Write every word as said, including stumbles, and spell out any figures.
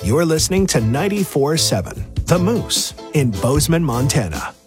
You're listening to ninety-four point seven The Moose in Bozeman, Montana.